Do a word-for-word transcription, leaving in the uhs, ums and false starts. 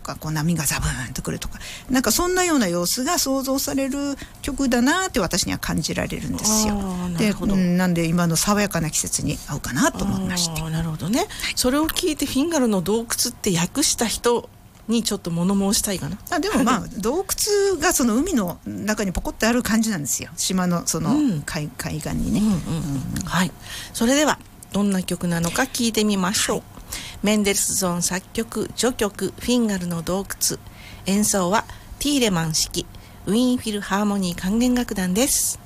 か、こう波がザブーンとくるとか、なんかそんなような様子が想像される曲だなって私には感じられるんですよ。で、うん、なんで今の爽やかな季節に合うかなと思いまして。 なるほどね、はい、それを聞いてフィンガルの洞窟って訳した人にちょっと物申したいかな。 あでもまあ洞窟がその海の中にポコってある感じなんですよ、島のその 海,、うん、海岸にね、うんうんうん、 はい。それではどんな曲なのか聞いてみましょう、はい、メンデルスゾーン作曲序曲フィンガルの洞窟、演奏はティーレマン指揮ウィーンフィルハーモニー管弦楽団です。